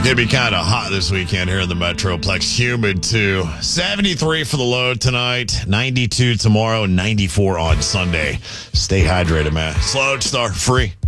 Gonna be kind of hot this weekend here in the Metroplex. Humid too. 73 for the low tonight, 92 tomorrow, 94 on Sunday. Stay hydrated, man. Slow Star free.